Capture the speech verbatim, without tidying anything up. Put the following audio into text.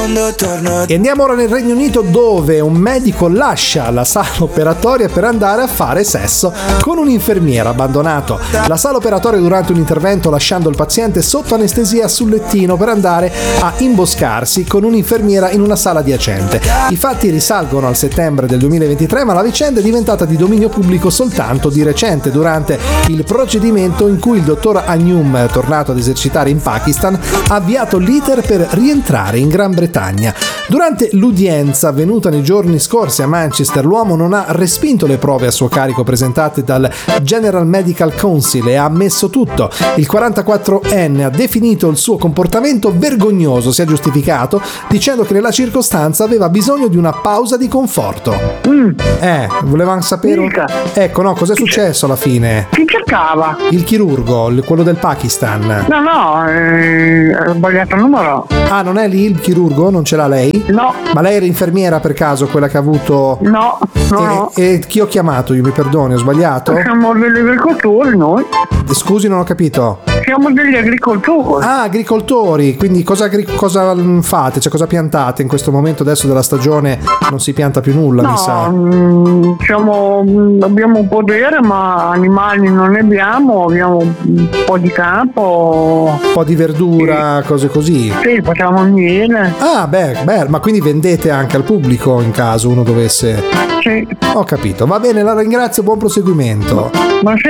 E andiamo ora nel Regno Unito, dove un medico lascia la sala operatoria per andare a fare sesso con un'infermiera. Abbandonato la sala operatoria durante un intervento, lasciando il paziente sotto anestesia sul lettino per andare a imboscarsi con un'infermiera in una sala adiacente. I fatti risalgono al settembre del duemilaventitré, ma la vicenda è diventata di dominio pubblico soltanto di recente, durante il procedimento in cui il dottor Agnum, tornato ad esercitare in Pakistan, ha avviato l'iter per rientrare in Gran Bretagna. Durante l'udienza avvenuta nei giorni scorsi a Manchester, l'uomo non ha respinto le prove a suo carico presentate dal General Medical Council e ha ammesso tutto. Il quarantaquattrenne ha definito il suo comportamento vergognoso, si è giustificato dicendo che nella circostanza aveva bisogno di una pausa di conforto. Mm. Eh, volevamo sapere. Mica. Ecco, no, cos'è successo alla fine? Chi cercava? Il chirurgo, il- quello del Pakistan. No, no, eh, ho sbagliato il numero. Ah, non è lì il chirurgo? Non ce l'ha lei? No, Ma lei era infermiera per caso, quella che ha avuto... no, no, no. E, e chi ho chiamato? Io mi perdoni, ho sbagliato? Siamo degli agricoltori noi. Scusi, non ho capito. Siamo degli agricoltori. Ah, agricoltori, quindi cosa, agri- cosa mm, fate? Cioè cosa piantate in questo momento adesso della stagione? Non si pianta più nulla, mi No, sa. mm, siamo, mm, abbiamo un podere, ma animali non ne abbiamo, abbiamo un po' di campo. Un po' di verdura, cose così. Sì, facciamo il miele. Ah, beh, beh, ma quindi vendete anche al pubblico in caso uno dovesse... Sì, Ho capito, va bene, la ringrazio, buon proseguimento. ma sì.